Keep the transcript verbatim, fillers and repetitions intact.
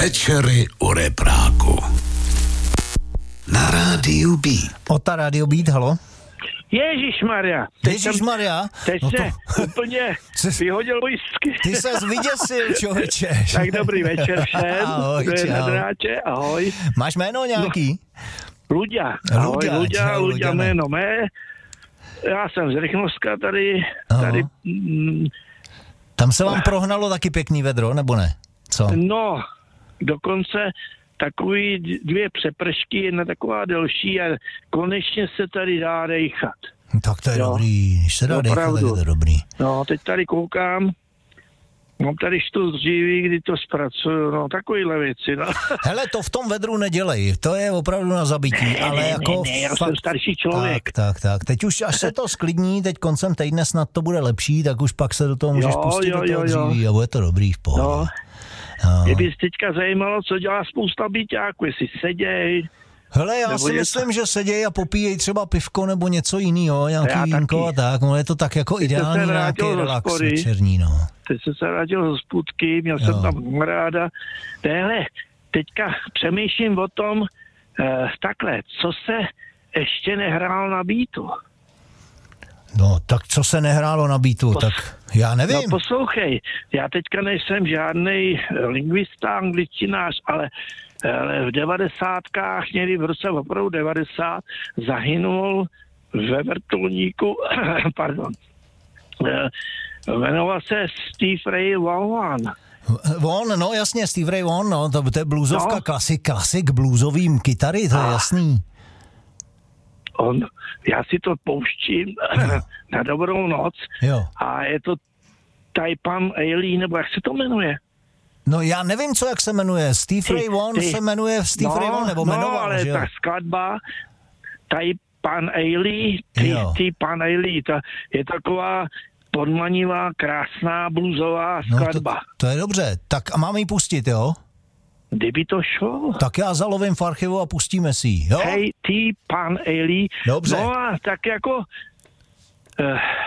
Večery u repráku. Na rádiu Beat. Ota rádio Beat, halo? Ježišmarja. Ježišmarja? Teď no se to... úplně vyhodil whisky. Ty ses vyděsil, člověče. Tak dobrý večer všem. Ahoj, Kdo je na čau. drátě, ahoj. Máš jméno nějaký? No, Luďa. Ahoj, Luďa, Luďa, čau, Luďa Luďane. jméno mé. Já jsem z Rychnovska tady. Aha. tady mm, Tam se vám prohnalo taky pěkný vedro, nebo ne? Co? no, dokonce takový dvě přepršky, jedna taková delší a konečně se tady dá dejchat. Tak to je Jo. dobrý. Když se dá dechat, tak je to dobrý. No, teď tady koukám, mám tady štus dříví, kdy to zpracuju, no, takovýhle věci, no. Hele, to v tom vedru nedělej, to je opravdu na zabití, ale ne, jako ne, ne, já fakt... jsem starší člověk. Tak, tak, tak. Teď už, až se to sklidní, teď koncem týdne snad to bude lepší, tak už pak se do toho můžeš Jo, pustit jo, do toho jo, jo. dříví a bude to dobrý v pohodě. No. No. Mě by teďka zajímalo, co dělá spousta byťáků, jestli seděj. Hele, já Nebo si něco. myslím, že seděj a popíjej třeba pivko nebo něco jiného, nějaký Já vínko taky. a tak, no je to tak jako jsem se ideální vrátil nějaký z relax hospody. večerní, no. Teď jsem se vrátil z hospůdky, měl Jo. jsem tam ráda. Téhle, teďka přemýšlím o tom, eh, takhle, co se ještě nehrál na beatu. No, tak co se nehrálo na beatu, Pos- tak já nevím. No poslouchej, já teďka nejsem žádnej lingvista, angličtinář, ale, ale v devadesátkách, někdy v roce opravdu devadesát, zahynul ve vrtulníku, pardon, eh, jmenoval se Steve Ray Vaughan. Von, no jasně, Steve Ray Vaughan, no, to, to je bluesovka, No. klasik, klasik bluesovým kytary, to je Ah. jasný. On, já si to pouštím na dobrou noc Jo. a je to Taipan Ailey, nebo jak se to jmenuje? No já nevím, co jak se jmenuje, Steve Ty- Ray Vaughan ty- se jmenuje Steve no, Ray Vaughan, nebo no, jmenoval, ale že jo? ta skladba Taipan Ailey, ty, Jo. ty Pan Ailey, ta je taková podmanivá, krásná bluesová No to, skladba. to je dobře, tak a máme ji pustit, jo? Kdyby to šlo. Tak já zalovím v archivu a pustíme si ji, jo? Hej, ty Pan Ailey. Dobře. No a tak jako... Eh,